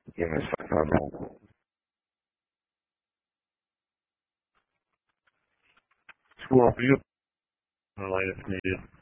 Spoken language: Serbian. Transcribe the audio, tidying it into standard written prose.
Yes, Fernando. School for you, line if needed.